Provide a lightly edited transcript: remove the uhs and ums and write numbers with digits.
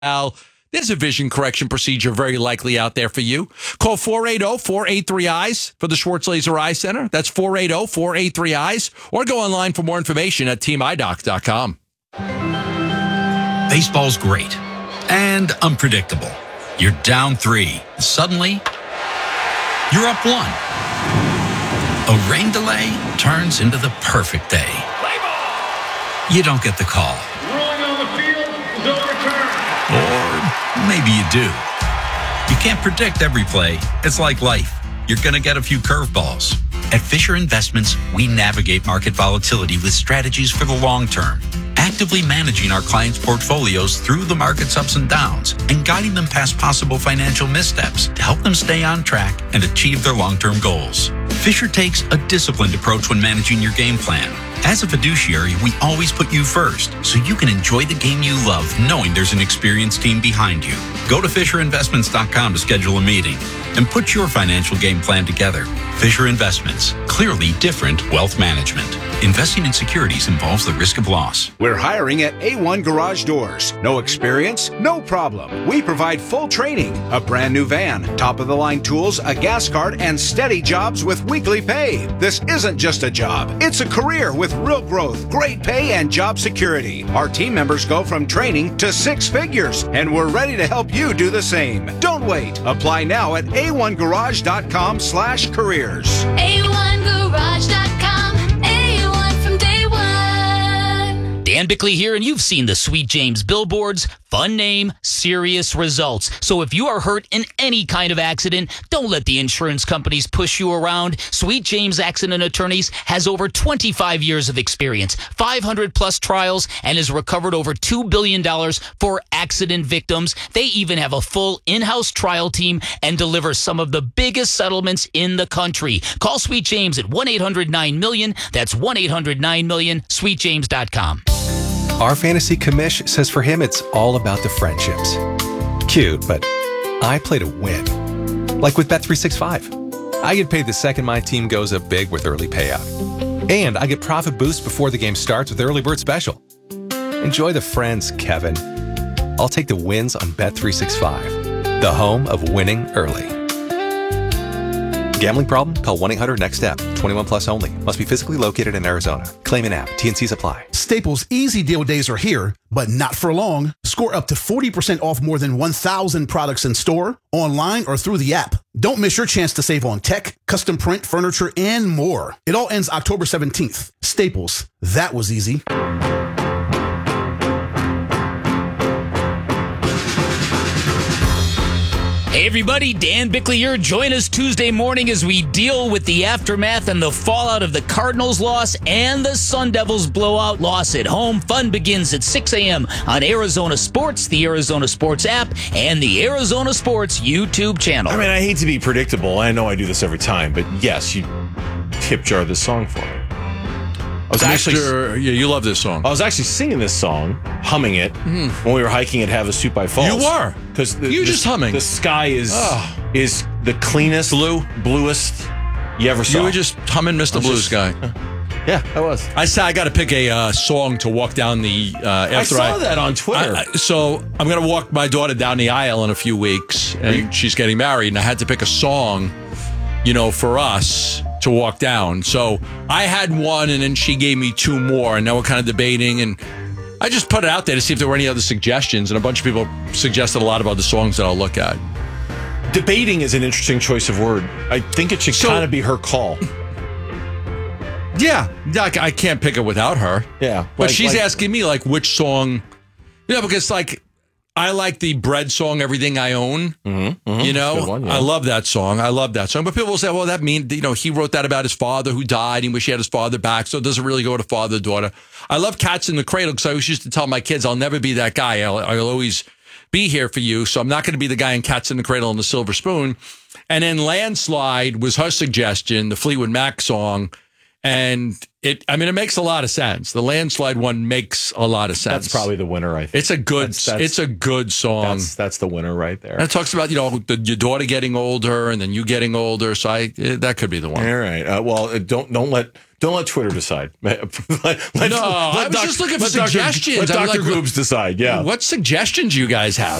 There's a vision correction procedure very likely out there for you. Call 480-483-EYES for the Schwartz Laser Eye Center. That's 480-483-EYES. Or go online for more information at teamidoc.com. Baseball's great and unpredictable. You're down 3. Suddenly, you're up 1. A rain delay turns into the perfect day. You don't get the call. Rolling on the field is overturned. Or maybe you do. You can't predict every play. It's like life. You're going to get a few curveballs. At Fisher Investments, we navigate market volatility with strategies for the long term, actively managing our clients' portfolios through the market's ups and downs and guiding them past possible financial missteps to help them stay on track and achieve their long-term goals. Fisher takes a disciplined approach when managing your game plan. As a fiduciary, we always put you first, so you can enjoy the game you love knowing there's an experienced team behind you. Go to FisherInvestments.com to schedule a meeting and put your financial game plan together. Fisher Investments, clearly different wealth management. Investing in securities involves the risk of loss. We're hiring at A1 Garage Doors. No experience? No problem. We provide full training, a brand new van, top-of-the-line tools, a gas card, and steady jobs with weekly pay. This isn't just a job. It's a career with real growth, great pay, and job security. Our team members go from training to 6 figures, and we're ready to help you do the same. Don't wait. Apply now at a1garage.com/careers. A1garage.com. A1 from day one. Dan Bickley here, and you've seen the Sweet James billboards. Fun name, serious results. So if you are hurt in any kind of accident, don't let the insurance companies push you around. Sweet James Accident Attorneys has over 25 years of experience, 500 plus trials, and has recovered over $2 billion for accident victims. They even have a full in-house trial team and deliver some of the biggest settlements in the country. Call Sweet James at 1-800-9-MILLION. That's 1-800-9-MILLION, sweetjames.com. Our fantasy commish says for him it's all about the friendships. Cute, but I play to win. Like with Bet365. I get paid the second my team goes up big with early payout. And I get profit boost before the game starts with Early Bird Special. Enjoy the friends, Kevin. I'll take the wins on Bet365, the home of winning early. Gambling problem? Call 1-800-NEXT-STEP. 21 plus only. Must be physically located in Arizona. Claim an app. T&Cs apply. Staples Easy Deal days are here, but not for long. Score up to 40% off more than 1,000 products in store, online, or through the app. Don't miss your chance to save on tech, custom print, furniture, and more. It all ends October 17th. Staples. That was easy. Hey everybody, Dan Bickley here. Join us Tuesday morning as we deal with the aftermath and the fallout of the Cardinals loss and the Sun Devils blowout loss at home. Fun begins at 6 a.m. on Arizona Sports, the Arizona Sports app, and the Arizona Sports YouTube channel. I mean, I hate to be predictable. I know I do this every time, but yes, you tip jar this song for me. You love this song. I was actually singing this song, humming it, when we were hiking at Havasu Falls. You were. Because just humming. The sky is the cleanest, bluest you ever saw. You were just humming Mr. Blue Sky. Yeah, I was. I said I got to pick a song to walk down the. I saw that on Twitter. So I'm going to walk my daughter down the aisle in a few weeks, and she's getting married, and I had to pick a song, for us to walk down. So I had one, and then she gave me 2 more, and now we're kind of debating, and I just put it out there to see if there were any other suggestions, and a bunch of people suggested a lot of other songs that I'll look at. Debating is an interesting choice of word. I think it should kind of be her call. Yeah, I can't pick it without her. Yeah. But she's asking me, which song, because, I like the Bread song, Everything I Own. Good one, yeah. I love that song. But people will say, well, that means, he wrote that about his father who died. He wished he had his father back. So it doesn't really go to father-daughter. I love Cats in the Cradle because I always used to tell my kids, I'll never be that guy. I'll always be here for you. So I'm not going to be the guy in Cats in the Cradle and the Silver Spoon. And then Landslide was her suggestion, the Fleetwood Mac song. And it makes a lot of sense. The landslide one makes a lot of sense. That's probably the winner, I think. It's a good song. That's the winner right there. And it talks about, your daughter getting older and then you getting older. So that could be the one. All right. Well, don't let Twitter decide. I was just looking for suggestions. Let Dr. Goobs decide. Yeah. What suggestions you guys have?